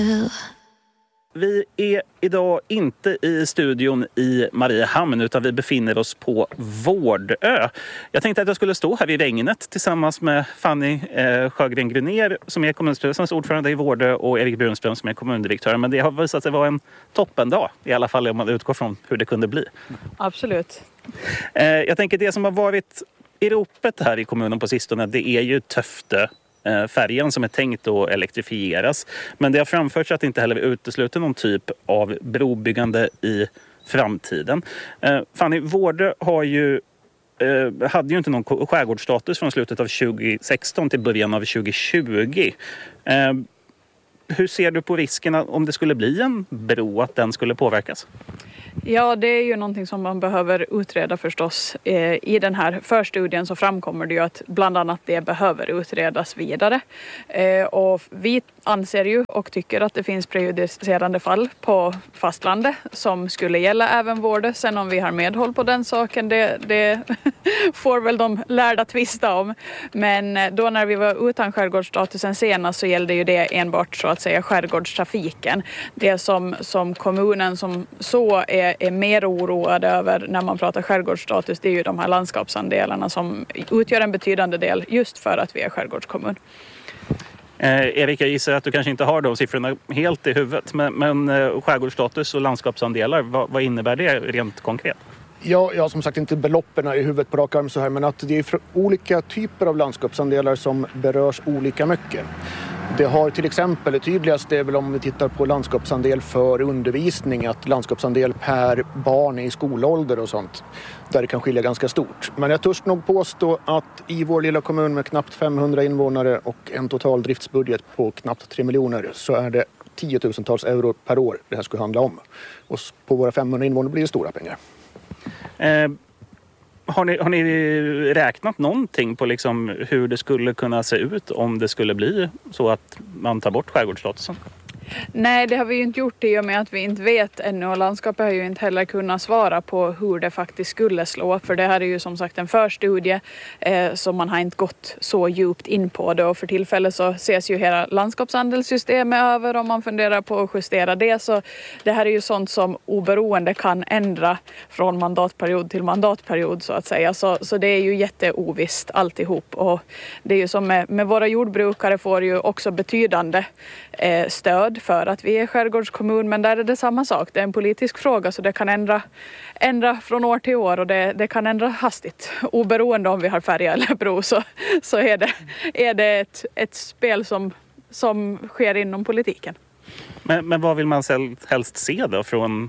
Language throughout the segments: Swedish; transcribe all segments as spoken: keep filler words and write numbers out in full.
Vi är idag inte i studion i Mariehamn utan vi befinner oss på Vårdö. Jag tänkte att jag skulle stå här i regnet tillsammans med Fanny eh, Sjögren-Grunér som är kommunstyrelsens ordförande i Vårdö och Erik Brunström som är kommundirektör. Men det har visat sig vara en toppendag, i alla fall om man utgår från hur det kunde bli. Absolut. Eh, jag tänker det som har varit i ropet här i kommunen på sistone, det är ju Töftö. Färjan som är tänkt att elektrifieras. Men det har framförts att det inte heller utesluter någon typ av brobyggande i framtiden. Eh, Fanny, Vårdö har ju, eh, hade ju inte någon skärgårdsstatus från slutet av tjugo sexton till början av tjugo tjugo. Eh, hur ser du på risken om det skulle bli en bro, att den skulle påverkas? Ja, det är ju någonting som man behöver utreda förstås. I den här förstudien så framkommer det ju att bland annat det behöver utredas vidare. Och vi anser ju och tycker att det finns prejudicerande fall på fastlandet som skulle gälla även Vårdö. Sen om vi har medhåll på den saken, det, det får väl de lärda tvista om. Men då när vi var utan skärgårdsstatusen senast så gällde ju det enbart så att säga skärgårdstrafiken. Det som, som kommunen som så är är mer oroade över när man pratar skärgårdsstatus, det är ju de här landskapsandelarna som utgör en betydande del just för att vi är skärgårdskommun. Eh, Erik, jag gissar att du kanske inte har de siffrorna helt i huvudet, men, men eh, skärgårdsstatus och landskapsandelar, vad, vad innebär det rent konkret? Ja, jag har som sagt inte beloppen i huvudet på rak arm så här, men att det är olika typer av landskapsandelar som berörs olika mycket. Det har till exempel, det tydligaste är väl om vi tittar på landskapsandel för undervisning, att landskapsandel per barn i skolålder och sånt, där det kan skilja ganska stort. Men jag törs nog påstå att i vår lilla kommun med knappt femhundra invånare och en total driftsbudget på knappt tre miljoner så är det tiotusentals euro per år det här skulle handla om. Och på våra femhundra invånare blir det stora pengar. Eh, har, ni, har ni räknat någonting på liksom hur det skulle kunna se ut om det skulle bli så att man tar bort skärgårdsstatusen? Nej, det har vi ju inte gjort i och med att vi inte vet ännu, och landskapet har ju inte heller kunnat svara på hur det faktiskt skulle slå, för det här är ju som sagt en förstudie eh, så man har inte gått så djupt in på det, och för tillfället så ses ju hela landskapsandelssystemet över om man funderar på att justera det, så det här är ju sånt som oberoende kan ändra från mandatperiod till mandatperiod så att säga, så, så det är ju jätteovisst alltihop, och det är ju som med, med våra jordbrukare får ju också betydande eh, stöd för att vi är skärgårdskommun, men där är det samma sak. Det är en politisk fråga så det kan ändra, ändra från år till år, och det, det kan ändra hastigt. Oberoende om vi har färja eller bro så, så är det, är det ett, ett spel som, som sker inom politiken. Men, men vad vill man helst se då från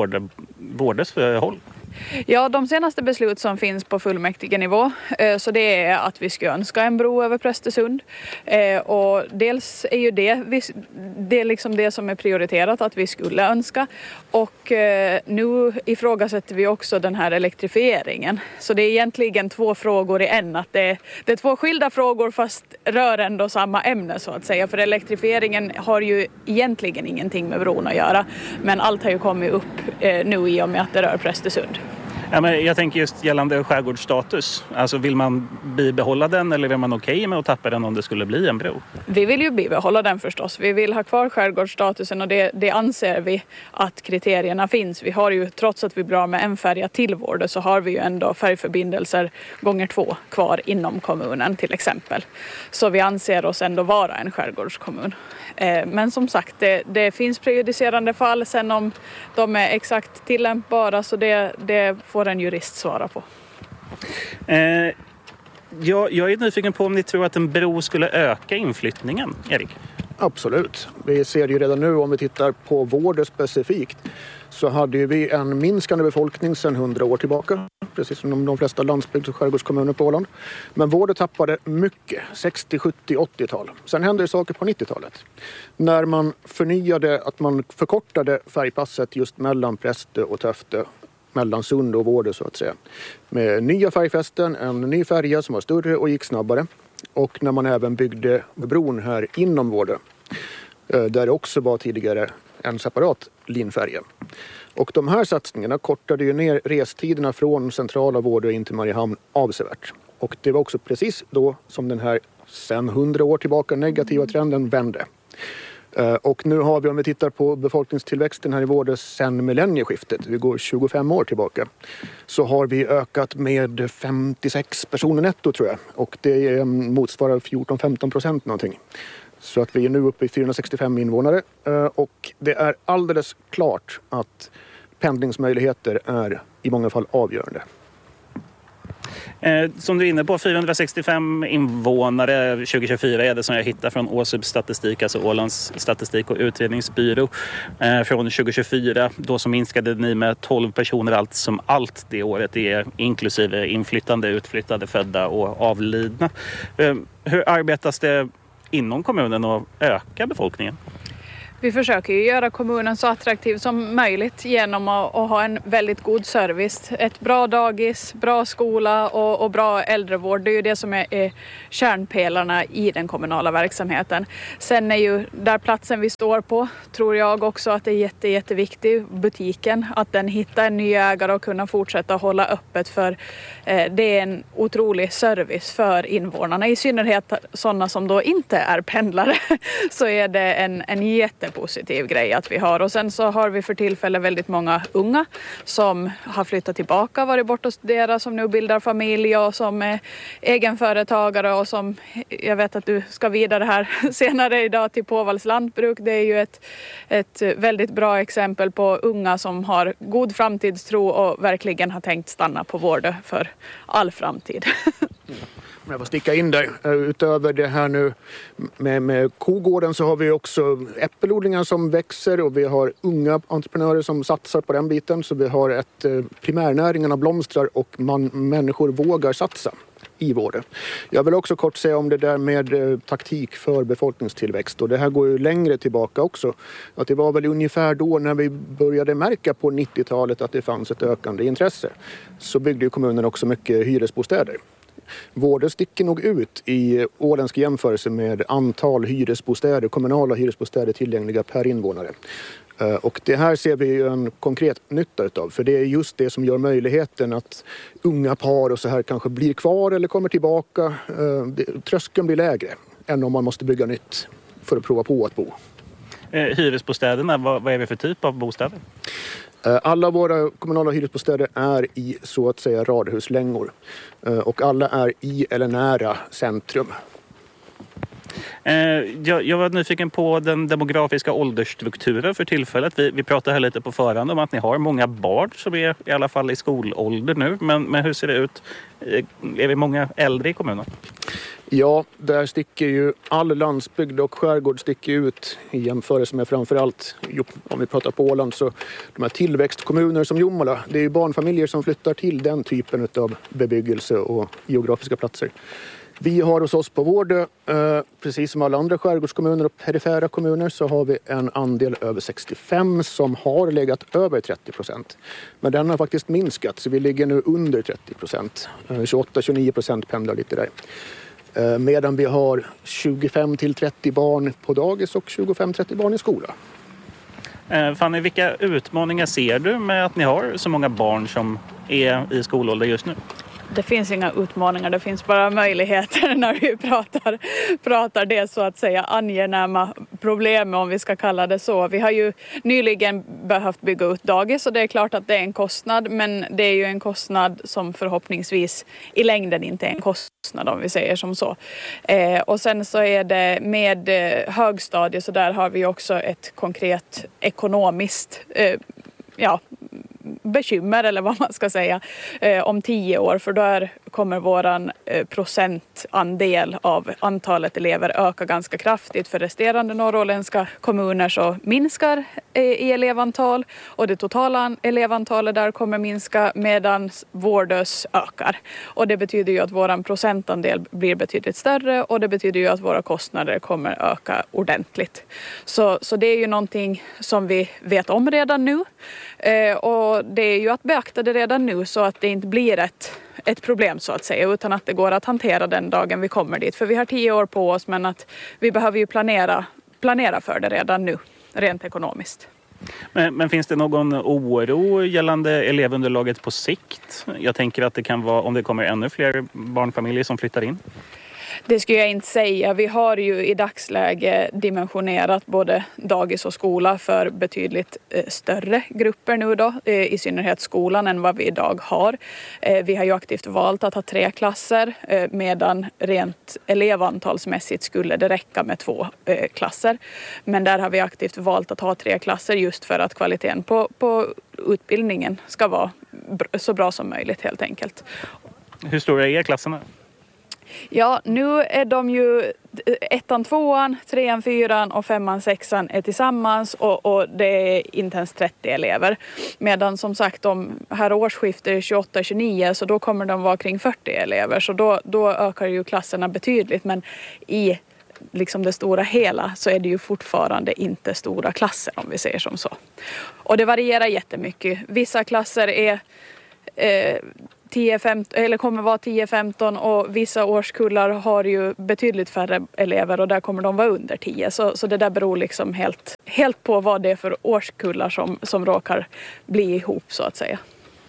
Vårdös håll? Ja, de senaste beslut som finns på fullmäktige nivå, så det är att vi ska önska en bro över Prästesund. Och dels är ju det, det är liksom det som är prioriterat att vi skulle önska. Och nu ifrågasätter vi också den här elektrifieringen. Så det är egentligen två frågor i en. Att det, är, det är två skilda frågor fast rör ändå samma ämne så att säga. För elektrifieringen har ju egentligen ingenting med bron att göra. Men allt har ju kommit upp nu i och med att det rör Prästesund. Ja, men jag tänker just gällande skärgårdsstatus. Alltså vill man bibehålla den eller är man okej okay med att tappa den om det skulle bli en bro? Vi vill ju bibehålla den förstås. Vi vill ha kvar skärgårdsstatusen, och det, det anser vi att kriterierna finns. Vi har ju, trots att vi blir av med en färja till Vårdö, så har vi ju ändå färgförbindelser gånger två kvar inom kommunen till exempel. Så vi anser oss ändå vara en skärgårdskommun. Eh, men som sagt, det, det finns prejudicerande fall. Sen om de är exakt tillämpbara, så det, det får en jurist svara på. Eh, jag, jag är nyfiken på om ni tror att en bro skulle öka inflyttningen, Erik? Absolut. Vi ser ju redan nu, om vi tittar på Vårdö specifikt, så hade vi en minskande befolkning sedan hundra år tillbaka. Precis som de flesta landsbygds- och skärgårdskommuner på Åland. Men Vårdö tappade mycket, sextio, sjuttio, åttio-tal. Sen hände det saker på nittiotalet. När man förnyade, att man förkortade färgpasset just mellan Prästö och Töftö, mellan Sund och Vårdö så att säga. Med nya färgfästen, en ny färja som var större och gick snabbare. Och när man även byggde bron här inom Vårdö, där det också var tidigare en separat linfärja. Och de här satsningarna kortade ju ner restiderna från centrala Vårdö in till Mariehamn avsevärt. Och det var också precis då som den här sedan hundra år tillbaka negativa trenden vände. Och nu har vi, om vi tittar på befolkningstillväxten här i Vårdö sedan millennieskiftet, vi går tjugofem år tillbaka, så har vi ökat med femtiosex personer netto tror jag. Och det motsvarar fjorton till femton procent någonting. Så att vi är nu uppe i fyrahundrasextiofem invånare. Och det är alldeles klart att pendlingsmöjligheter är i många fall avgörande. Eh, som du är inne på, fyrahundrasextiofem invånare tjugohundratjugofyra är det som jag hittar från Åsubs statistik, alltså Ålands statistik och utredningsbyrå. Eh, från tjugohundratjugofyra, då så minskade ni med tolv personer allt som allt det året, det är inklusive inflyttande, utflyttade, födda och avlidna. Eh, hur arbetas det inom kommunen att öka befolkningen? Vi försöker ju göra kommunen så attraktiv som möjligt genom att, att ha en väldigt god service. Ett bra dagis, bra skola och, och bra äldrevård. Det är ju det som är, är kärnpelarna i den kommunala verksamheten. Sen är ju där platsen vi står på, tror jag också att det är jätte, jätteviktigt, butiken. Att den hittar en ny ägare och kunna fortsätta hålla öppet, för eh, det är en otrolig service för invånarna. I synnerhet sådana som då inte är pendlare så är det en, en jätte positiv grej att vi har. Och sen så har vi för tillfället väldigt många unga som har flyttat tillbaka, varit borta och studerat, som nu bildar familj och som är egenföretagare och som, jag vet att du ska vidare här senare idag till Påvalls lantbruk. Det är ju ett, ett väldigt bra exempel på unga som har god framtidstro och verkligen har tänkt stanna på Vårdö för all framtid. Jag får sticka in där. Utöver det här nu med, med kogården så har vi också äppelodlingar som växer och vi har unga entreprenörer som satsar på den biten. Så vi har ett primärnäringarna blomstrar och man, människor vågar satsa i Vårdö. Jag vill också kort säga om det där med taktik för befolkningstillväxt, och det här går ju längre tillbaka också. Att det var väl ungefär då när vi började märka på nittiotalet att det fanns ett ökande intresse, så byggde ju kommunen också mycket hyresbostäder. Vårdö sticker nog ut i åländsk jämförelse med antal hyresbostäder, kommunala hyresbostäder tillgängliga per invånare. Och det här ser vi ju en konkret nytta utav, för det är just det som gör möjligheten att unga par och så här kanske blir kvar eller kommer tillbaka. Tröskeln blir lägre än om man måste bygga nytt för att prova på att bo. Hyresbostäderna, vad är det för typ av bostäder? Alla våra kommunala hyresbostäder är i så att säga radhuslängor, och alla är i eller nära centrum. Jag, jag var nyfiken på den demografiska åldersstrukturen för tillfället. Vi, vi pratade här lite på förhand om att ni har många barn som är i alla fall i skolålder nu. Men, men hur ser det ut? Är vi många äldre i kommunen? Ja, där sticker ju all landsbygd och skärgård sticker ut i jämförelse med framförallt, om vi pratar på Åland, så de här tillväxtkommuner som Jomala, det är ju barnfamiljer som flyttar till den typen av bebyggelse och geografiska platser. Vi har hos oss på Vårdö, eh, precis som alla andra skärgårdskommuner och perifera kommuner, så har vi en andel över sextiofem som har legat över trettio procent. Men den har faktiskt minskat, så vi ligger nu under trettio procent. Eh, tjugoåtta till tjugonio procent pendlar lite där. Eh, medan vi har tjugofem till trettio barn på dagis och tjugofem till trettio barn i skola. Eh, Fanny, vilka utmaningar ser du med att ni har så många barn som är i skolålder just nu? Det finns inga utmaningar, det finns bara möjligheter när vi pratar, pratar det så att säga angenäma problem, om vi ska kalla det så. Vi har ju nyligen behövt bygga ut dagis, och det är klart att det är en kostnad, men det är ju en kostnad som förhoppningsvis i längden inte är en kostnad, om vi säger som så. Eh, och sen så är det med eh, högstadie, så där har vi också ett konkret ekonomiskt eh, ja, bekymmer, eller vad man ska säga, eh, om tio år, för då är, kommer våran eh, procentandel av antalet elever öka ganska kraftigt. För resterande norrländska kommuner så minskar eh, i elevantal, och det totala elevantalet där kommer minska, medan Vårdös ökar. Och det betyder ju att våran procentandel blir betydligt större, och det betyder ju att våra kostnader kommer öka ordentligt. Så, så det är ju någonting som vi vet om redan nu, eh, och det är ju att beakta det redan nu så att det inte blir ett, ett problem så att säga, utan att det går att hantera den dagen vi kommer dit. För vi har tio år på oss, men att vi behöver ju planera, planera för det redan nu, rent ekonomiskt. Men, men finns det någon oro gällande elevunderlaget på sikt? Jag tänker att det kan vara, om det kommer ännu fler barnfamiljer som flyttar in. Det skulle jag inte säga. Vi har ju i dagsläge dimensionerat både dagis och skola för betydligt eh, större grupper nu då, eh, i synnerhet skolan än vad vi idag har. Eh, vi har ju aktivt valt att ha tre klasser eh, medan rent elevantalsmässigt skulle det räcka med två eh, klasser. Men där har vi aktivt valt att ha tre klasser just för att kvaliteten på, på utbildningen ska vara br- så bra som möjligt helt enkelt. Hur stora är klasserna? Ja, nu är de ju ettan, tvåan, trean, fyran och femman, sexan är tillsammans och, och det är inte ens trettio elever. Medan som sagt de här årsskiftet tjugoåtta tjugonio så då kommer de vara kring fyrtio elever så då, då ökar ju klasserna betydligt men i liksom det stora hela så är det ju fortfarande inte stora klasser om vi säger som så. Och det varierar jättemycket. Vissa klasser är eh, tio femton, eller kommer vara tio femton och vissa årskullar har ju betydligt färre elever och där kommer de vara under tio. Så, så det där beror liksom helt, helt på vad det är för årskullar som, som råkar bli ihop så att säga.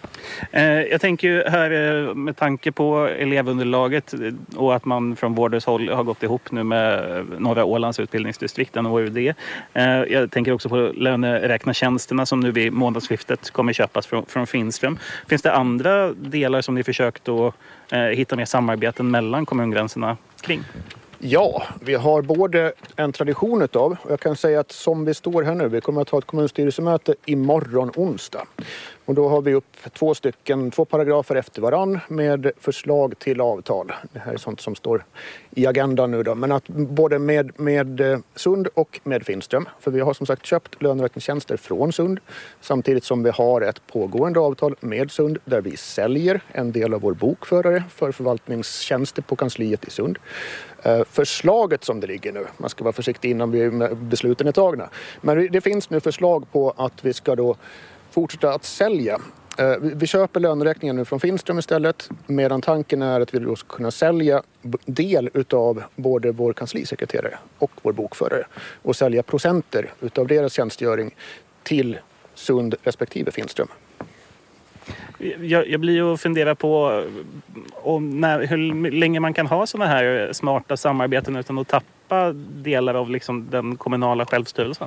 Jag tänker ju här med tanke på elevunderlaget och att man från Vårders håll har gått ihop nu med Norra Ålands utbildningsdistrikt, N O U D. Jag tänker också på löneräknartjänsterna som nu vid månadsskiftet kommer köpas från, från Finström. Finns det andra delar som ni försökt att hitta mer samarbeten mellan kommungränserna kring? Ja, vi har både en tradition utav, och jag kan säga att som vi står här nu, vi kommer att ha ett kommunstyrelsemöte imorgon onsdag. Och då har vi upp två stycken, två paragrafer efter varann med förslag till avtal. Det här är sånt som står i agendan nu då. Men att både med, med Sund och med Finström. För vi har som sagt köpt löneräkningstjänster från Sund. Samtidigt som vi har ett pågående avtal med Sund där vi säljer en del av vår bokförare för förvaltningstjänster på kansliet i Sund. Förslaget som det ligger nu, man ska vara försiktig innan vi besluten är tagna. Men det finns nu förslag på att vi ska då fortsätta att sälja. Vi köper löneräkningen nu från Finström istället medan tanken är att vi då ska kunna sälja del utav både vår kanslisekreterare och vår bokförare och sälja procenter utav deras tjänstgöring till Sund respektive Finström. Jag, jag blir ju att fundera på om när, hur länge man kan ha sådana här smarta samarbeten utan att tappa delar av liksom den kommunala självstyrelsen.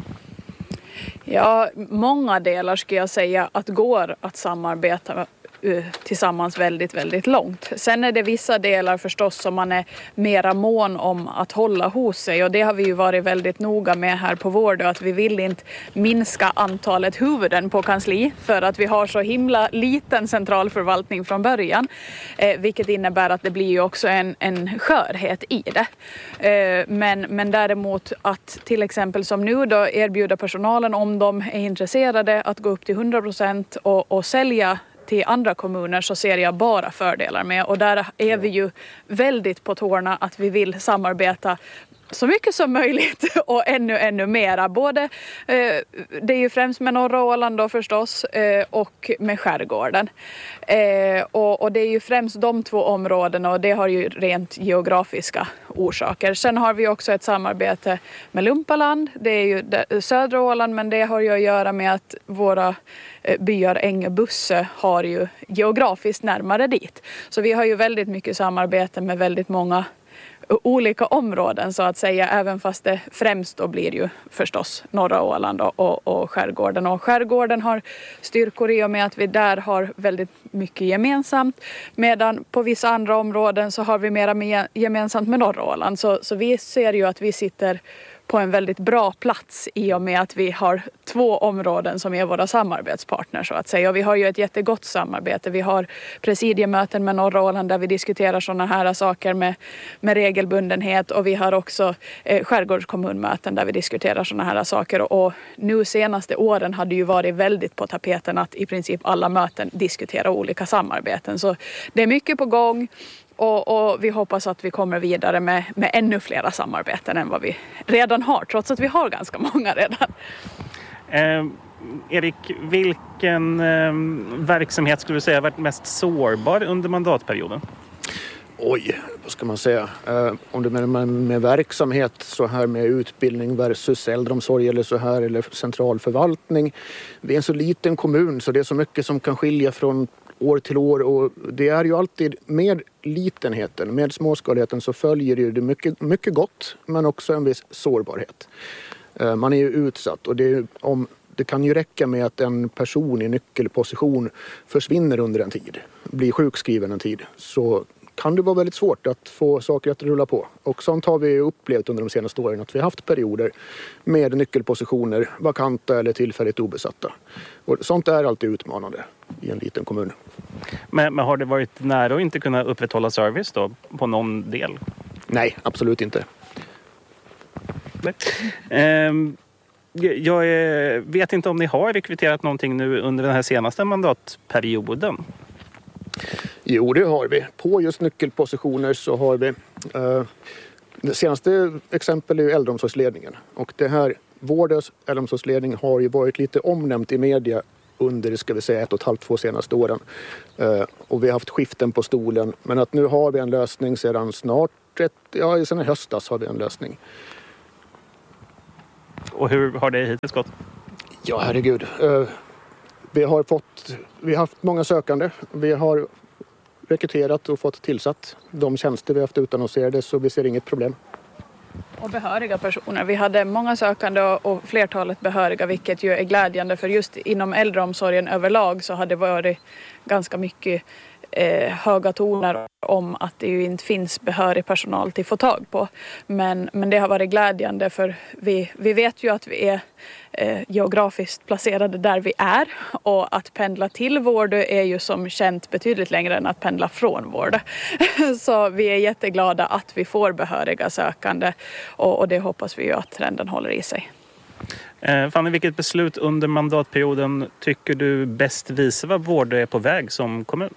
Ja, många delar ska jag säga att går att samarbeta tillsammans väldigt, väldigt långt. Sen är det vissa delar förstås som man är mera mån om att hålla hos sig och det har vi ju varit väldigt noga med här på Vård och att vi vill inte minska antalet huvuden på kansli för att vi har så himla liten centralförvaltning från början. Eh, vilket innebär att det blir ju också en, en skörhet i det. Eh, men, men däremot att till exempel som nu då erbjuda personalen om de är intresserade att gå upp till hundra procent och, och sälja till andra kommuner så ser jag bara fördelar med och där är vi ju väldigt på tårna att vi vill samarbeta så mycket som möjligt och ännu ännu mera. Både eh, det är ju främst med Norra Åland då förstås eh, och med skärgården. Eh, och, och det är ju främst de två områdena och det har ju rent geografiska orsaker. Sen har vi också ett samarbete med Lumpaland. Det är ju det, södra Åland men det har ju att göra med att våra eh, byar Äng och Busse har ju geografiskt närmare dit. Så vi har ju väldigt mycket samarbete med väldigt många olika områden så att säga, även fast det främst då blir ju förstås Norra Åland och, och, och skärgården. Och skärgården har styrkor i och med att vi där har väldigt mycket gemensamt. Medan på vissa andra områden så har vi mera med, gemensamt med Norra Åland. Så, så vi ser ju att vi sitter på en väldigt bra plats i och med att vi har två områden som är våra samarbetspartners så att säga. Och vi har ju ett jättegott samarbete. Vi har presidiemöten med Norra Åland där vi diskuterar sådana här saker med, med regelbundenhet och vi har också eh, skärgårdskommunmöten där vi diskuterar sådana här saker. Och, och nu senaste åren har det ju varit väldigt på tapeten att i princip alla möten diskuterar olika samarbeten. Så det är mycket på gång. Och, och vi hoppas att vi kommer vidare med, med ännu flera samarbeten än vad vi redan har, trots att vi har ganska många redan. Eh, Erik, vilken eh, verksamhet skulle du säga har varit mest sårbar under mandatperioden? Oj, vad ska man säga? Eh, om det med, med, med verksamhet så här med utbildning versus äldreomsorg eller så här eller central förvaltning. Vi är en så liten kommun så det är så mycket som kan skilja från år till år, och det är ju alltid med litenheten, med småskaligheten så följer ju det mycket, mycket gott men också en viss sårbarhet. Man är ju utsatt, och det, om, det kan ju räcka med att en person i nyckelposition försvinner under en tid, blir sjukskriven en tid, så kan det vara väldigt svårt att få saker att rulla på. Och sånt har vi upplevt under de senaste åren, att vi har haft perioder med nyckelpositioner vakanta eller tillfälligt obesatta. Och sånt är alltid utmanande i en liten kommun. Men, men har det varit nära att inte kunna upprätthålla service då på någon del? Nej, absolut inte. Um, jag vet inte om ni har rekryterat någonting nu under den här senaste mandatperioden. Jo, det har vi. På just nyckelpositioner så har vi... Uh, det senaste exempel är ju äldreomsorgsledningen. Och det här, vårdens äldreomsorgsledning har ju varit lite omnämnt i media under, ska vi säga, ett och ett halvt, två senaste åren. Uh, och vi har haft skiften på stolen. Men att nu har vi en lösning sedan snart, ett, ja, sedan i höstas har vi en lösning. Och hur har det hittills gått? Ja, herregud. Uh, vi har fått, vi har haft många sökande. Vi har rekryterat och fått tillsatt de tjänster vi haft utannonserade, så vi ser inget problem. Och behöriga personer. Vi hade många sökande och flertalet behöriga, vilket ju är glädjande, för just inom äldreomsorgen överlag så hade det varit ganska mycket eh, höga toner om att det ju inte finns behörig personal till att få tag på. Men, men det har varit glädjande, för vi, vi vet ju att vi är eh, geografiskt placerade där vi är, och att pendla till vård är ju som känt betydligt längre än att pendla från vård. Så vi är jätteglada att vi får behöriga sökande, och, och det hoppas vi ju att trenden håller i sig. Eh, Fanny, vilket beslut under mandatperioden tycker du bäst visar vad vård är på väg som kommun?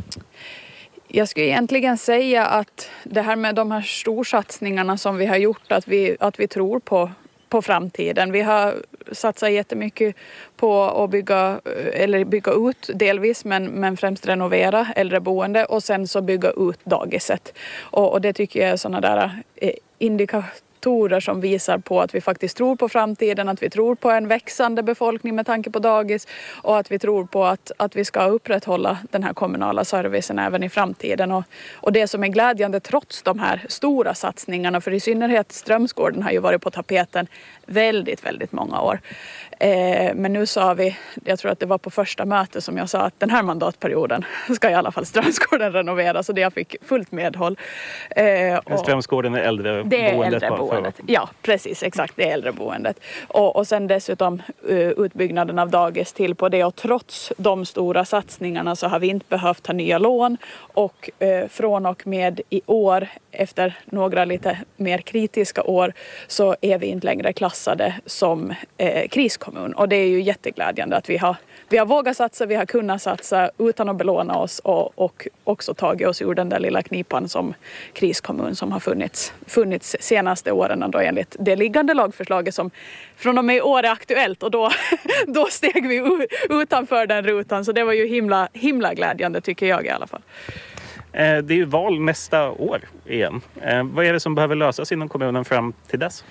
Jag skulle egentligen säga att det här med de här storsatsningarna som vi har gjort, att vi, att vi tror på, på framtiden. Vi har satsat jättemycket på att bygga, eller bygga ut delvis, men, men främst renovera äldreboende och sen så bygga ut dagiset. Och, och det tycker jag är sådana där eh, indikatorer som visar på att vi faktiskt tror på framtiden, att vi tror på en växande befolkning med tanke på dagis, och att vi tror på att, att vi ska upprätthålla den här kommunala servicen även i framtiden. Och, och det som är glädjande trots de här stora satsningarna, för i synnerhet Strömsgården har ju varit på tapeten väldigt, väldigt många år. Eh, men nu sa vi, jag tror att det var på första mötet som jag sa att den här mandatperioden ska i alla fall Strömsgården renoveras, och det jag fick fullt medhåll. Eh, och Strömsgården är äldreboendet. det är äldreboendet. Ja, precis, exakt, det är äldreboendet. Och, och sen dessutom uh, utbyggnaden av dagis till på det, och trots de stora satsningarna så har vi inte behövt ta nya lån, och uh, från och med i år, efter några lite mer kritiska år, så är vi inte längre klassade som eh, kriskommun. Och det är ju jätteglädjande att vi har, vi har vågat satsa, vi har kunnat satsa utan att belåna oss, och, och också tagit oss ur den där lilla knipan som kriskommun som har funnits, funnits senaste åren då, enligt det liggande lagförslaget som från och med i år är aktuellt, och då, då steg vi utanför den rutan, så det var ju himla, himla glädjande tycker jag i alla fall. Det är ju val nästa år igen. Vad är det som behöver lösas inom kommunen fram till dess?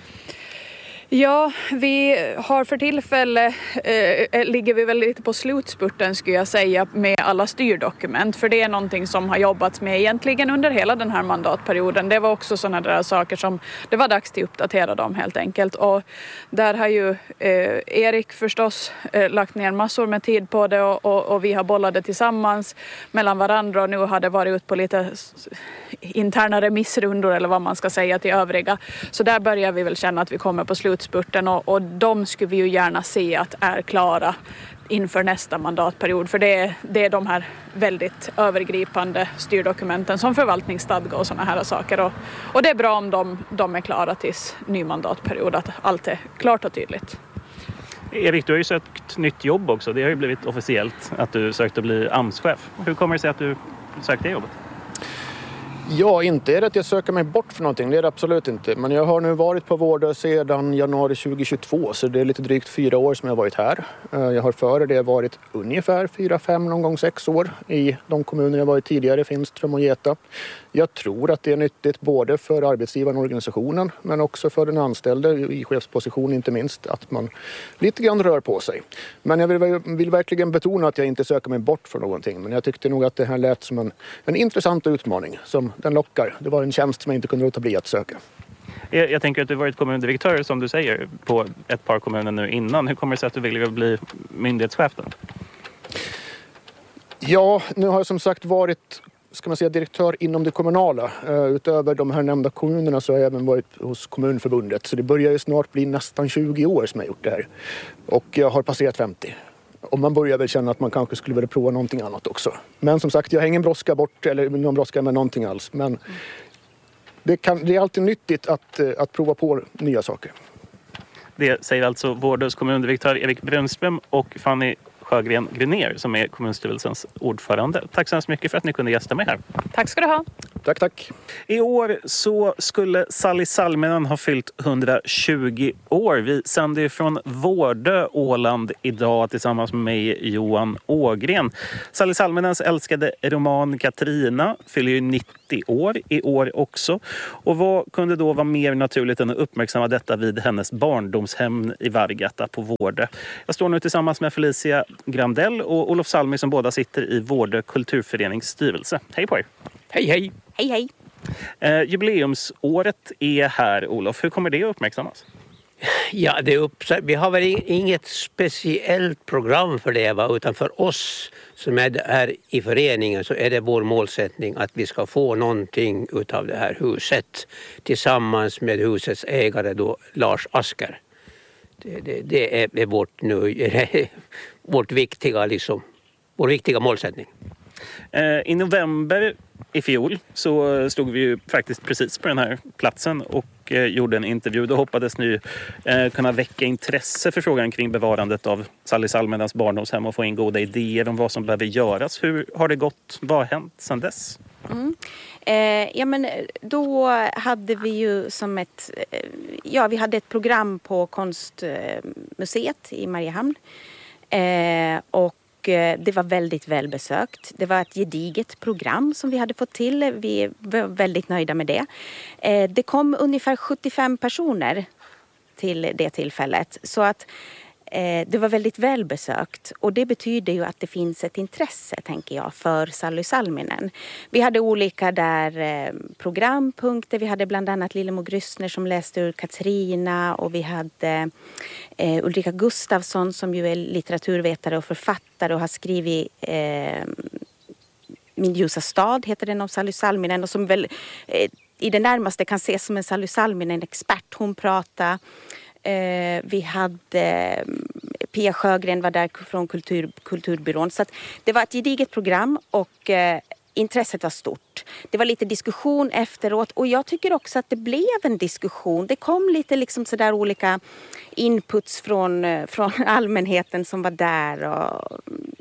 Ja, vi har för tillfälle, eh, ligger vi väl lite på slutspurten skulle jag säga, med alla styrdokument. För det är någonting som har jobbats med egentligen under hela den här mandatperioden. Det var också sådana där saker som det var dags till att uppdatera dem helt enkelt. Och där har ju eh, Erik förstås eh, lagt ner massor med tid på det, och, och, och vi har bollat det tillsammans mellan varandra, och nu har det varit ut på lite interna remissrundor eller vad man ska säga till övriga. Så där börjar vi väl känna att vi kommer på slut spurten, och, och de skulle vi ju gärna se att är klara inför nästa mandatperiod, för det är, det är de här väldigt övergripande styrdokumenten som förvaltningsstadga och sådana här saker, och, och det är bra om de, de är klara tills ny mandatperiod, att allt är klart och tydligt. Erik, du har ju sökt nytt jobb också. Det har ju blivit officiellt att du sökte bli A M S-chef. Hur kommer det sig att du sökte det jobbet? Ja, inte är det att jag söker mig bort för någonting, det är det absolut inte. Men jag har nu varit på Vårdö sedan januari tjugohundratjugotvå, så det är lite drygt fyra år som jag har varit här. Jag har före det varit ungefär fyra, fem, någon gång sex år i de kommuner jag varit tidigare, Finström och Geta. Jag tror att det är nyttigt både för arbetsgivaren och organisationen, men också för den anställde i chefsposition inte minst, att man lite grann rör på sig. Men jag vill, vill verkligen betona att jag inte söker mig bort för någonting. Men jag tyckte nog att det här lät som en, en intressant utmaning som den lockar. Det var en tjänst som jag inte kunde låta bli att söka. Jag, jag tänker att du varit kommundirektör, som du säger, på ett par kommuner nu innan. Hur kommer det sig att du vill bli myndighetschef då? Ja, nu har jag som sagt varit, ska man säga, direktör inom det kommunala. Utöver de här nämnda kommunerna så har jag även varit hos Kommunförbundet. Så det börjar ju snart bli nästan tjugo år som jag gjort det här. Och jag har passerat femtio. Och man börjar väl känna att man kanske skulle vilja prova någonting annat också. Men som sagt, jag har ingen brådska bort eller någon brådska med någonting alls. Men det, kan, det är alltid nyttigt att, att prova på nya saker. Det säger alltså Vårdös kommundirektör Erik Brunström och Fanny Sjögren Grenér som är kommunstyrelsens ordförande. Tack så hemskt mycket för att ni kunde gästa mig här. Tack ska du ha. Tack, tack. I år så skulle Sally Salminen ha fyllt hundratjugo år. Vi sänder från Vårdö, Åland idag tillsammans med mig, Johan Ågren. Sally Salminens älskade roman Katrina fyller ju nittio år i år också. Och vad kunde då vara mer naturligt än att uppmärksamma detta vid hennes barndomshem i Vargata på Vårdö. Jag står nu tillsammans med Felicia Grandell och Olof Salmi som båda sitter i Vårdö kulturförenings styrelse. Hej på er! Hej, hej! Hej, hej! Eh, jubileumsåret är här, Olof. Hur kommer det att uppmärksammas? Ja, det är upp, vi har väl inget speciellt program för det, va? Utan för oss som är här i föreningen så är det vår målsättning att vi ska få någonting utav det här huset tillsammans med husets ägare då, Lars Asker. Det, det, det är, är vårt, nu, vårt viktiga, liksom, vår viktiga målsättning. Eh, I november i fjol så stod vi ju faktiskt precis på den här platsen och eh, gjorde en intervju. Då hoppades ni eh, kunna väcka intresse för frågan kring bevarandet av Sally Salminens barndomshem och få in goda idéer om vad som behöver göras. Hur har det gått? Vad har hänt sedan dess? Mm. Eh, ja, men då hade vi ju som ett, eh, ja, vi hade ett program på Konstmuseet i Mariehamn eh, och det var väldigt välbesökt. Det var ett gediget program som vi hade fått till. Vi var väldigt nöjda med det. Det kom ungefär sjuttiofem personer till det tillfället. Så att det var väldigt välbesökt. Och det betyder ju att det finns ett intresse, tänker jag, för Sally Salminen. Vi hade olika där programpunkter. Vi hade bland annat Lillemor Grüssner som läste ur Katrina. Och vi hade eh, Ulrika Gustafsson som ju är litteraturvetare och författare och har skrivit eh, Min ljusa stad, heter den, om Sally Salminen. Och som väl eh, i det närmaste kan ses som en Sally Salminen-expert. Hon pratar. Eh, vi hade Pia Sjögren var där från kultur, Kulturbyrån. Så att det var ett gediget program och eh, intresset var stort. Det var lite diskussion efteråt och jag tycker också att det blev en diskussion. Det kom lite liksom sådär olika inputs från, från allmänheten som var där. Och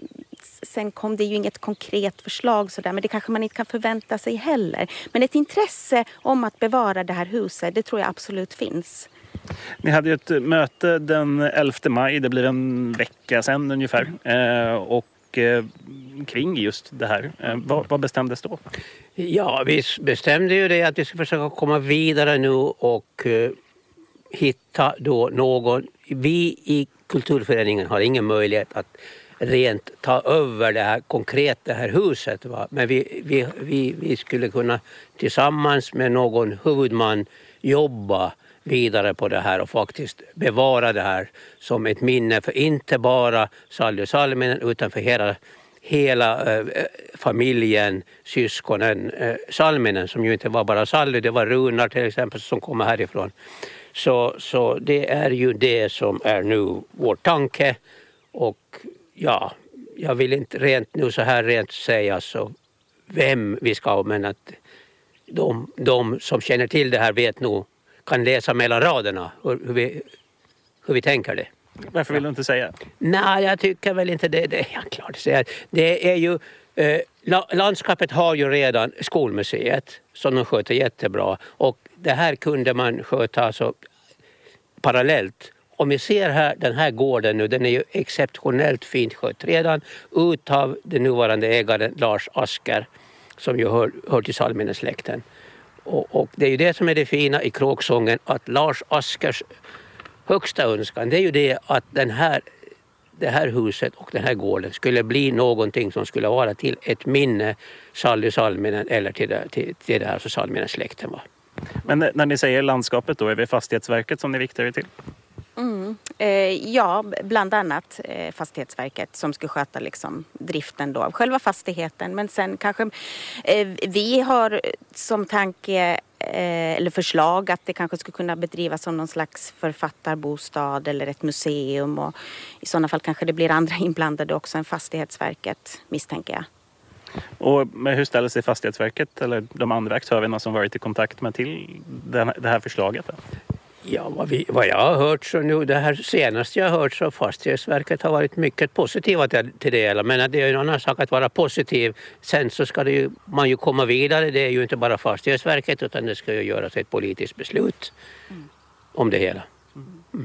sen kom det ju inget konkret förslag sådär, men det kanske man inte kan förvänta sig heller. Men ett intresse om att bevara det här huset, det tror jag absolut finns. Ni hade ju ett möte den elfte maj, det blir en vecka sedan ungefär, eh, och eh, kring just det här. Eh, vad, vad bestämdes då? Ja, vi bestämde ju det att vi ska försöka komma vidare nu och eh, hitta då någon. Vi i kulturföreningen har ingen möjlighet att rent ta över det här konkret det här huset, va? Men vi, vi, vi, vi skulle kunna tillsammans med någon huvudman jobba vidare på det här och faktiskt bevara det här som ett minne för inte bara Sally Salminen utan för hela, hela äh, familjen, syskonen äh, Salminen som ju inte var bara Sally, det var Runar till exempel som kommer härifrån. Så, så det är ju det som är nu vår tanke och ja, jag vill inte rent nu så här rent säga så vem vi ska, men att de, de som känner till det här vet nog, kan läsa mellan raderna hur, hur, vi, hur vi tänker det. Varför vill du inte säga? Nej, jag tycker väl inte det. Det är ja, klart att säga. Det är ju, eh, La- landskapet har ju redan skolmuseet som de sköter jättebra och det här kunde man sköta alltså parallellt. Om vi ser här, den här gården nu, den är ju exceptionellt fint skött redan utav den nuvarande ägaren Lars Asker som ju hör, hör till Salminen-släkten. Och, och det är ju det som är det fina i kråksången, att Lars Askers högsta önskan, det är ju det att den här, det här huset och den här gården skulle bli någonting som skulle vara till ett minne Sally Salminen eller till det, till, till det här så Salminen-släkten var. Men när ni säger landskapet då, är det Fastighetsverket som ni viktar er till? Mm. Eh, ja, bland annat eh, Fastighetsverket som ska sköta liksom, driften då av själva fastigheten. Men sen kanske eh, vi har som tanke eh, eller förslag att det kanske skulle kunna bedrivas som någon slags författarbostad eller ett museum. Och i sådana fall kanske det blir andra inblandade också än Fastighetsverket, misstänker jag. Och hur ställer sig Fastighetsverket eller de andra aktörerna som varit i kontakt med till det här förslaget? Ja, vad, vi, vad jag har hört så nu, det här senaste jag har hört så Fastighetsverket har varit mycket positiva till, till det. Men det är en annan sak att vara positiv. Sen så ska det ju, man ju komma vidare. Det är ju inte bara Fastighetsverket utan det ska ju göras ett politiskt beslut mm. om det hela. Mm.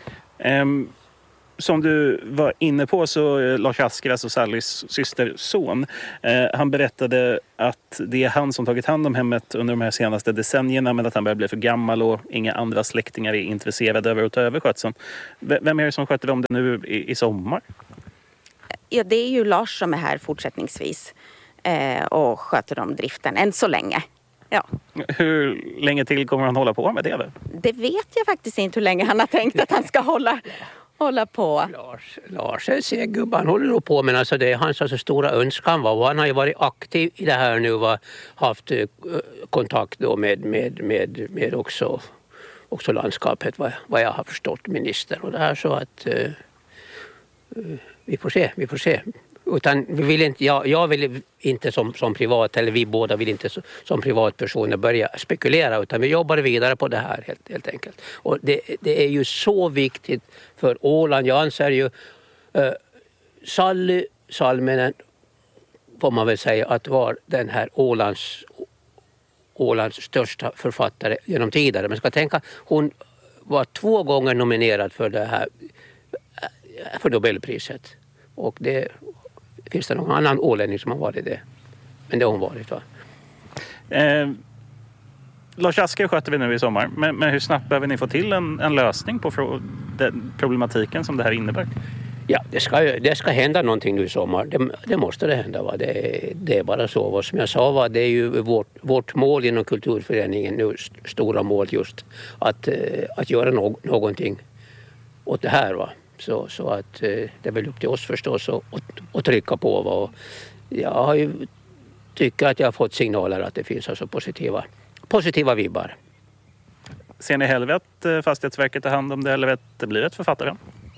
Um. Som du var inne på så Lars Asker, alltså Sallys systerson, eh, han berättade att det är han som tagit hand om hemmet under de här senaste decennierna men att han börjar bli för gammal och inga andra släktingar är intresserade över att ta över skötseln. Vem är det som sköter om det nu i, i sommar? Ja, det är ju Lars som är här fortsättningsvis eh, och sköter om driften än så länge. Ja. Hur länge till kommer han hålla på med det? Eller? Det vet jag faktiskt inte hur länge han har tänkt att han ska hålla hålla på. Lars, Lars är segubbe, han håller nog på men alltså det är hans alltså stora önskan var. Han har ju varit aktiv i det här nu och haft uh, kontakt då med, med, med, med också, också landskapet vad, vad jag har förstått, minister och det här så att uh, uh, vi får se, vi får se. Utan vi vill inte, jag, jag vill inte som, som privat, eller vi båda vill inte som, som privatpersoner börja spekulera utan vi jobbar vidare på det här helt, helt enkelt. Och det, det är ju så viktigt för Åland. Jag anser ju uh, Sally Salminen får man väl säga att var den här Ålands, Ålands största författare genom tidigare. Men ska tänka, hon var två gånger nominerad för det här för Nobelpriset. Och det finns det någon annan ålänning som har varit det. Men det har hon varit, va? Eh, Lars Asker sköter vi nu i sommar. Men, men hur snabbt behöver ni få till en, en lösning på frå- den problematiken som det här innebär? Ja, det ska, det ska hända någonting nu i sommar. Det, det måste det hända, va? Det, det är bara så. Vad som jag sa, va? Det är ju vårt, vårt mål inom kulturföreningen nu, st- stora mål just. Att, att göra no- någonting åt det här, va? Så, så att eh, det är väl upp till oss förstås att, att trycka på. Och jag har ju, tycker att jag har fått signaler att det finns alltså positiva, positiva vibbar. Ser ni hellre att eh, Fastighetsverket tar hand om det eller att det blir ett författare?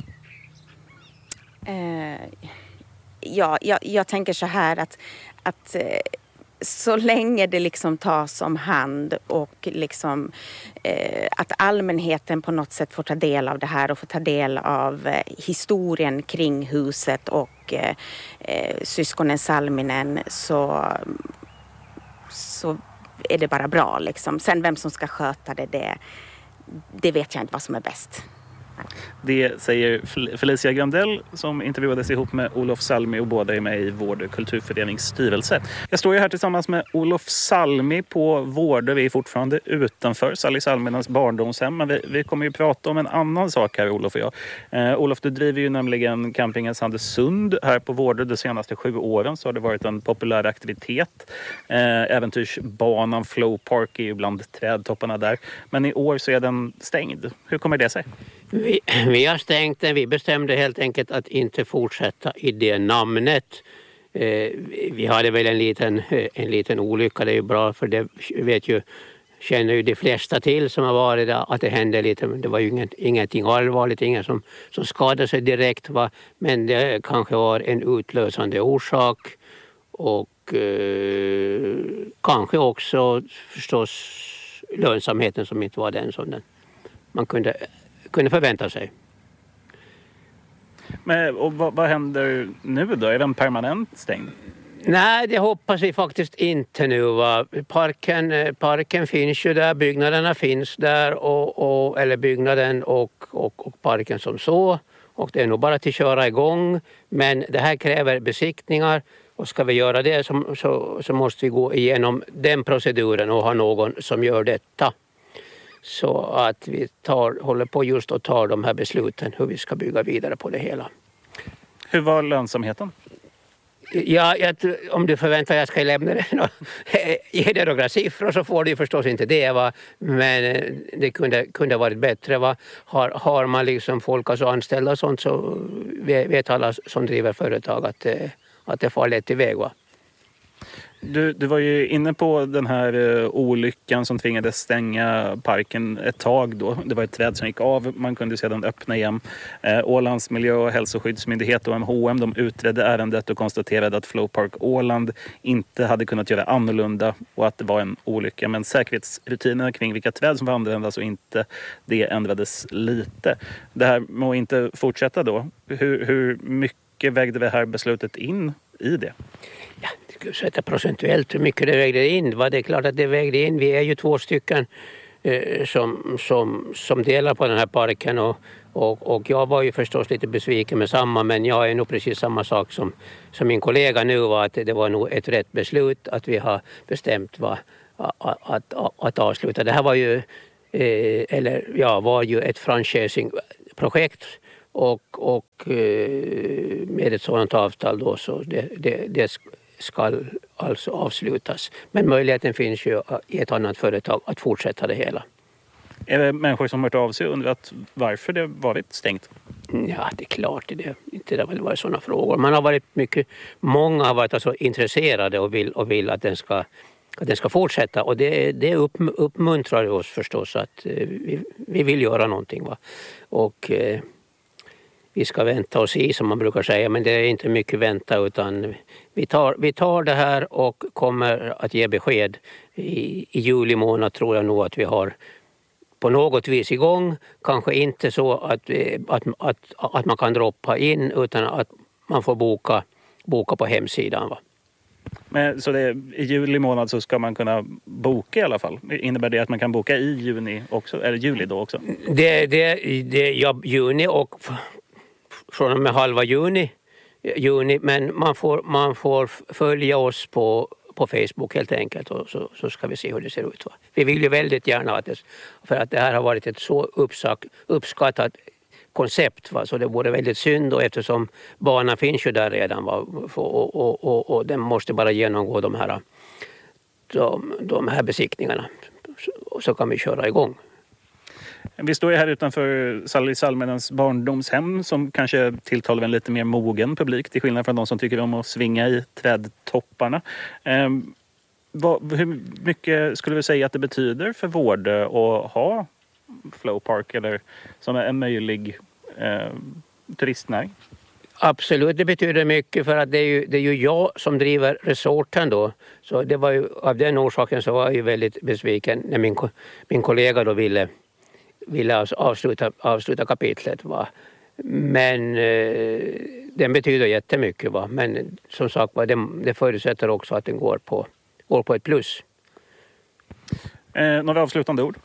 Eh, ja, jag, jag tänker så här att, att eh, så länge det liksom tas om hand och liksom, eh, att allmänheten på något sätt får ta del av det här och får ta del av eh, historien kring huset och eh, eh, syskonen Salminen så, så är det bara bra. Liksom. Sen vem som ska sköta det, det, det vet jag inte vad som är bäst. Det säger Felicia Grandell som intervjuades ihop med Olof Salmi och båda är med i Vård- kulturförenings styrelse. Jag står ju här tillsammans med Olof Salmi på Vård. Vi är fortfarande utanför Sally Salminens barndomshem men vi, vi kommer ju prata om en annan sak här Olof och jag. Eh, Olof, du driver ju nämligen campingen Sandesund här på Vård. De senaste sju åren så har det varit en populär aktivitet. Eh, äventyrsbanan Flow Park är ju bland trädtopparna där. Men i år så är den stängd. Hur kommer det sig? Vi, vi har stängt den. Vi bestämde helt enkelt att inte fortsätta i det namnet. Eh, vi hade väl en liten, en liten olycka. Det är ju bra för det vet ju, känner ju de flesta till som har varit där att det hände lite. Det var ju inget, ingenting allvarligt, ingen som, som skadade sig direkt. Va? Men det kanske var en utlösande orsak. Och eh, kanske också förstås lönsamheten som inte var den som den man kunde kunde förvänta sig. Men, och vad, vad händer nu då? Är den permanent stängd? Nej, det hoppas vi faktiskt inte nu. Va? Parken, parken finns ju där, byggnaderna finns där, och, och, eller byggnaden och, och, och parken som så. Och det är nog bara till att köra igång. Men det här kräver besiktningar, och ska vi göra det så, så, så måste vi gå igenom den proceduren och ha någon som gör detta. Så att vi tar, håller på just och tar de här besluten hur vi ska bygga vidare på det hela. Hur var lönsamheten? Ja, jag, om du förväntar dig att jag ska lämna det, ge det några siffror så får du förstås inte det. Va? Men det kunde, kunde varit bättre. Va? Har, har man liksom folk, alltså anställda och sånt, så vet alla som driver företag att, att det får lätt iväg. Va? Du, du var ju inne på den här uh, olyckan som tvingades stänga parken ett tag då. Det var ett träd som gick av, man kunde sedan öppna igen. Uh, Ålands miljö- och hälsoskyddsmyndighet och M H M, de utredde ärendet och konstaterade att Flowpark Åland inte hade kunnat göra annorlunda och att det var en olycka. Men säkerhetsrutinerna kring vilka träd som var användas och inte, det ändrades lite. Det här med att inte fortsätta då, hur, hur mycket vägde det här beslutet in i det? Ja, det skulle sätta procentuellt hur mycket det vägde in. Va? Det är klart att det vägde in. Vi är ju två stycken eh, som, som, som delar på den här parken. Och, och, och jag var ju förstås lite besviken med samma. Men jag är nog precis samma sak som, som min kollega nu var. Att det var nog ett rätt beslut att vi har bestämt va, att, att, att avsluta. Det här var ju, eh, eller, ja, var ju ett franchising-projekt. Och, och eh, med ett sådant avtal då så det, det, det ska alltså avslutas. Men möjligheten finns ju i ett annat företag att fortsätta det hela. Är det människor som hört av sig och undrat varför det varit stängt? Ja, det är klart. Det inte det har väl varit sådana frågor. Man har varit mycket, många har varit alltså intresserade och vill, och vill att den ska, att den ska fortsätta. Och det, det upp, uppmuntrar oss förstås att eh, vi, vi vill göra någonting. Va? Och eh, vi ska vänta och se som man brukar säga, men det är inte mycket vänta utan vi tar, vi tar det här och kommer att ge besked. I, i juli månad tror jag nog att vi har på något vis igång. Kanske inte så att, att, att, att man kan droppa in utan att man får boka, boka på hemsidan. Va? Men, så det, i juli månad så ska man kunna boka i alla fall? Innebär det att man kan boka i juni också, eller juli då också? Det, det, det ja, juni och från och med halva juni, juni men man får, man får följa oss på, på Facebook helt enkelt och så, så ska vi se hur det ser ut. Va? Vi vill ju väldigt gärna att det, för att det här har varit ett så uppsak, uppskattat koncept, va? Så det vore väldigt synd och eftersom banan finns ju där redan, va? Och, och, och, och den måste bara genomgå de här, de, de här besiktningarna och så kan vi köra igång. Vi står ju här utanför Sally Salmenens barndomshem som kanske tilltalar en lite mer mogen publik till skillnad från de som tycker om att svinga i trädtopparna. Eh, vad, hur mycket skulle vi säga att det betyder för Vårdö att ha Flowpark eller som en möjlig eh, turistnäring? Absolut, det betyder mycket för att det är ju, det är ju jag som driver resorten då. Så det var ju, av den orsaken så var jag ju väldigt besviken när min, min kollega då ville ville avsluta, avsluta kapitlet. Va? Men eh, den betyder jättemycket. Va? Men som sagt va, det, det förutsätter också att den går på, går på ett plus. Eh, några avslutande ord?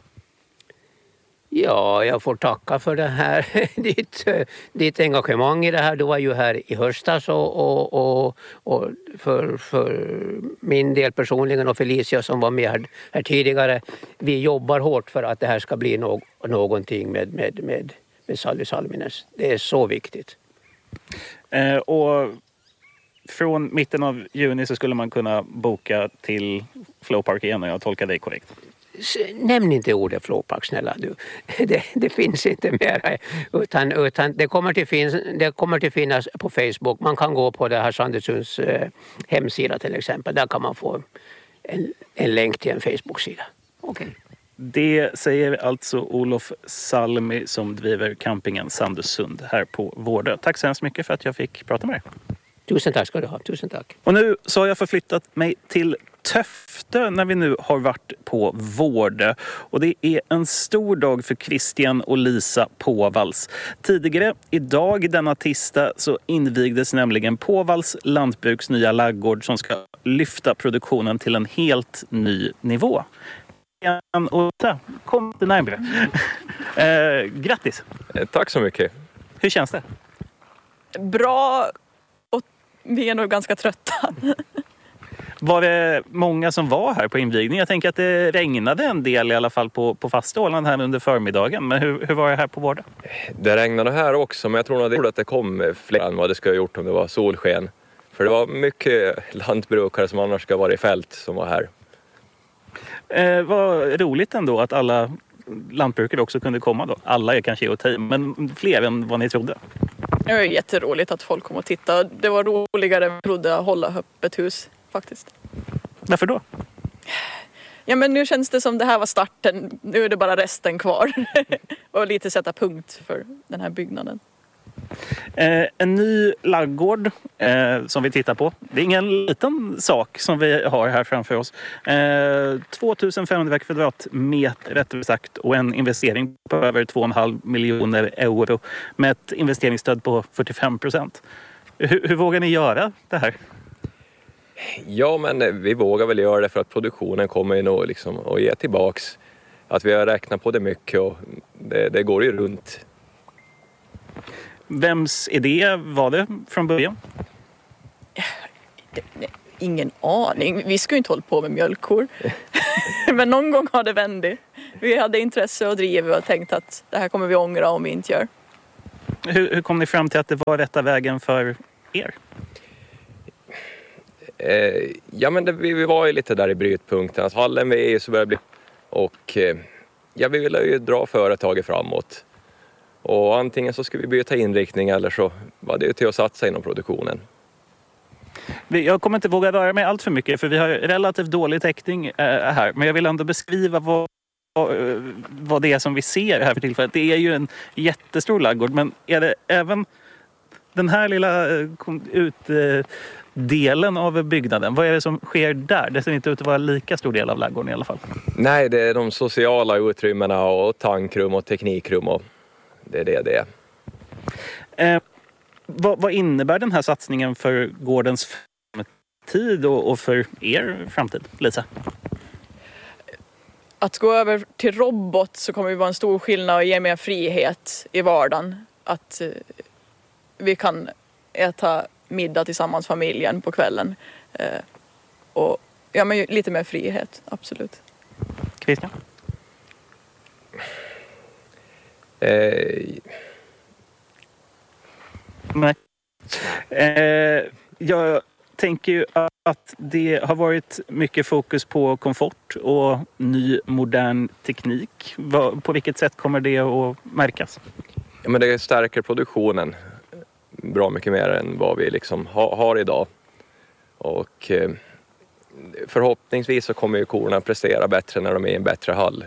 Ja, jag får tacka för det här. ditt, ditt engagemang i det här. Du var ju här i höstas och, och, och, och för, för min del personligen och Felicia som var med här, här tidigare. Vi jobbar hårt för att det här ska bli no, någonting med, med, med, med Sally Salmines. Det är så viktigt. Eh, och från mitten av juni så skulle man kunna boka till Flowpark igen och jag tolkar dig korrekt. Nämn inte ordet Flowpark, snälla du. Det, det finns inte mer. Utan, utan det, kommer till finnas, det kommer till finnas på Facebook. Man kan gå på det här Sandösunds eh, hemsida till exempel. Där kan man få en, en länk till en Facebook-sida. Okay. Det säger alltså Olof Salmi som driver campingen Sandösund här på Vårdö. Tack så hemskt mycket för att jag fick prata med er. Tusen tack ska du ha. Tusen tack. Och nu så har jag förflyttat mig till Töftö när vi nu har varit på Vårdö. Och det är en stor dag för Christian och Lisa Påvalls. Tidigare idag denna tisdag så invigdes nämligen Påvalls lantbruks nya laggård som ska lyfta produktionen till en helt ny nivå. Och så, kom lite närmare. eh, grattis! Tack så mycket. Hur känns det? Bra, och vi är nog ganska trötta. Var det många som var här på invigningen? Jag tänker att det regnade en del i alla fall på, på fasta Åland här under förmiddagen. Men hur, hur var det här på Vårdö? Det regnade här också, men jag tror nog att det kom fler än vad det skulle ha gjort om det var solsken. För det var mycket lantbrukare som annars ska vara i fält som var här. Eh, vad roligt ändå att alla lantbrukare också kunde komma då. Alla är kanske att ta i, men fler än vad ni trodde. Det var jätteroligt att folk kom och tittade. Det var roligare än vi trodde att hålla öppet hus faktiskt. Varför då? Ja, men nu känns det som det här var starten. Nu är det bara resten kvar. Och lite sätta punkt för den här byggnaden. Eh, en ny laggård eh, som vi tittar på. Det är ingen liten sak som vi har här framför oss. Eh, tvåtusenfemhundra kvadratmeter rättare sagt och en investering på över två komma fem miljoner euro med ett investeringsstöd på fyrtiofem procent. Hur, hur vågar ni göra det här? Ja, men vi vågar väl göra det för att produktionen kommer ju nog liksom att ge tillbaks. Att vi har räknat på det mycket och det, det går ju runt. Vems idé var det från början? Ingen aning. Vi skulle inte hålla på med mjölkkor. Men någon gång har det vänt. Vi hade intresse och driv och tänkt att det här kommer vi ångra om vi inte gör. Hur, hur kom ni fram till att det var rätta vägen för er? Eh, ja, men det, vi, vi var ju lite där i brytpunkten. Att hallen vi är så börjar bli... Och eh, ja, vi ville ju dra företaget framåt. Och antingen så ska vi byta inriktning eller så var det till att satsa inom produktionen. Jag kommer inte våga röra mig allt för mycket för vi har relativt dålig täckning här. Men jag vill ändå beskriva vad, vad det är som vi ser här för tillfället. Det är ju en jättestor laggård, men är det även den här lilla utdelen av byggnaden? Vad är det som sker där? Det ser inte ut att vara en lika stor del av laggården i alla fall. Nej, det är de sociala utrymmena och tankrum och teknikrum och det är det det är. Eh, vad, vad innebär den här satsningen för gårdens framtid och, och för er framtid, Lisa? Att gå över till robot så kommer det vara en stor skillnad och ge mer frihet i vardagen. Att eh, vi kan äta middag tillsammans familjen på kvällen. Eh, och ja, men lite mer frihet, absolut. Christian? Eh... Nej. Eh, jag tänker ju att det har varit mycket fokus på komfort och ny modern teknik. På vilket sätt kommer det att märkas? Ja, men det stärker produktionen bra mycket mer än vad vi liksom ha, har idag. Och eh, förhoppningsvis så kommer ju korna prestera bättre när de är i en bättre hall.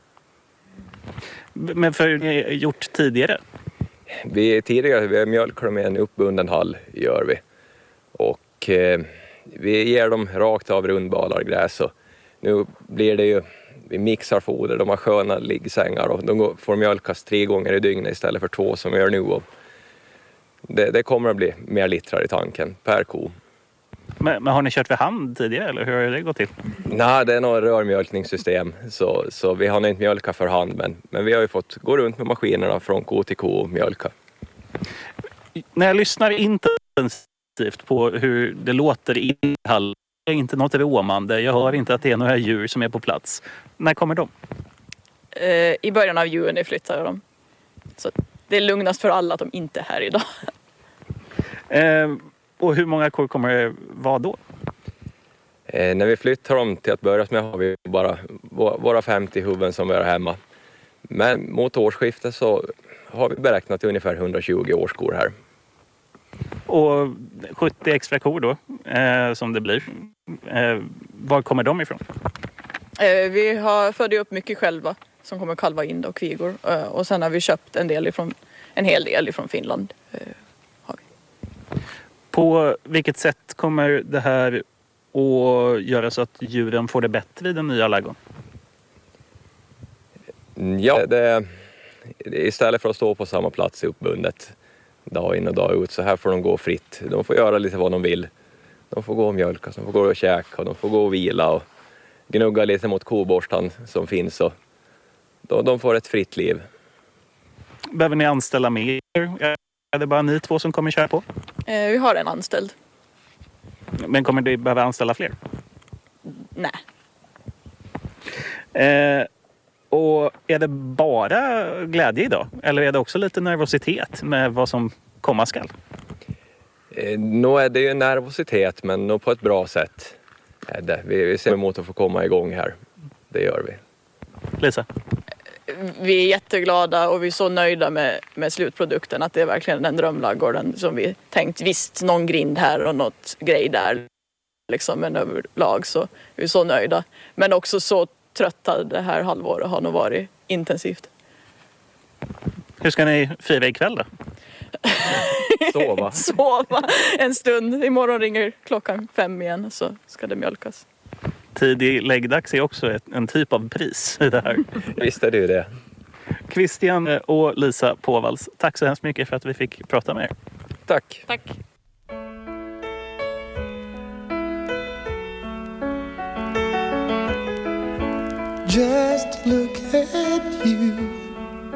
Men för ni har gjort tidigare? Vi tidigare vi mjölkar dem i en uppbunden hall gör vi. Och eh, vi ger dem rakt av rundbalar gräs. Och nu blir det ju, vi mixar foder, de har sköna liggsängar och de går, får mjölkas tre gånger i dygnet istället för två som vi gör nu. Och det, det kommer att bli mer litrar i tanken per ko. Men, men har ni kört för hand tidigare eller hur har det gått till? Nej, det är något rörmjölkningssystem så, så vi har inte mjölka för hand men, men vi har ju fått gå runt med maskinerna från ko till ko och mjölka. När jag lyssnar intensivt på hur det låter i hallen, det är inte något råmande, jag hör inte att det är några djur som är på plats. När kommer de? Eh, I början av juni flyttar de. Så det är lugnast för alla att de inte är här idag. Eh, och hur många kor kommer det vara då? Eh, när vi flyttar dem till att börja med har vi bara våra femtio huvuden som vi har hemma. Men mot årsskiftet så har vi beräknat ungefär hundratjugo årskor här. Och sjuttio extra kor då, eh, som det blir. Eh, var kommer de ifrån? Eh, vi har födde upp mycket själva som kommer kalva in och kvigor. Eh, och sen har vi köpt en, del ifrån, en hel del ifrån Finland. Eh, har vi. På vilket sätt kommer det här och göra så att djuren får det bättre i den nya ladugården? Ja, det, istället för att stå på samma plats uppbundet dag in och dag ut, så här får de gå fritt. De får göra lite vad de vill. De får gå och mjölka, de får gå och käka, och de får gå och vila och gnugga lite mot koborstan som finns. Och de, de får ett fritt liv. Behöver ni anställa mer? Är det bara ni två som kommer köra på? Eh, vi har en anställd. Men kommer ni behöva anställa fler? Nej. Eh, och är det bara glädje idag? Eller är det också lite nervositet med vad som komma skall? Eh, nu är det ju nervositet, men nog på ett bra sätt. Är det. Vi, vi ser emot att få komma igång här. Det gör vi. Lisa? Vi är jätteglada och vi är så nöjda med, med slutprodukten, att det är verkligen den drömladugården som vi tänkt. Visst, någon grind här och något grej där, liksom, men överlag så är vi så nöjda. Men också så trötta det här halvåret har nog varit intensivt. Hur ska ni fira ikväll då? Sova. Sova en stund. Imorgon ringer klockan fem igen, så ska det mjölkas. Tidig läggdags är också ett, en typ av pris i det här. Visst är det ju det. Christian och Lisa Påvalls, tack så hemskt mycket för att vi fick prata med er. Tack. Tack. Just look at you.